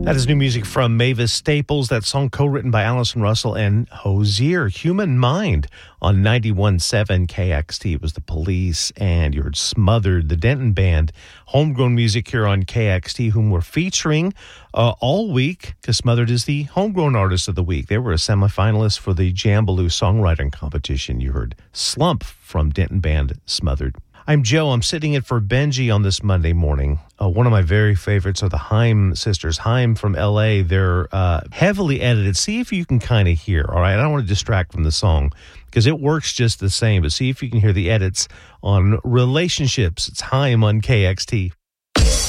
That is new music from Mavis Staples. That song co-written by Allison Russell and Hozier. Human Mind on 91.7 KXT. It was The Police, and you heard Smothered, the Denton Band. Homegrown music here on KXT, whom we're featuring all week, because Smothered is the Homegrown Artist of the Week. They were a semifinalist for the Jambaloo Songwriting Competition. You heard Slump from Denton Band, Smothered. I'm Joe. I'm sitting in for Benji on this Monday morning. One of my very favorites are the Haim sisters. Haim from L.A., they're heavily edited. See if you can kind of hear, all right? I don't want to distract from the song because it works just the same, but see if you can hear the edits on Relationships. It's Haim on KXT.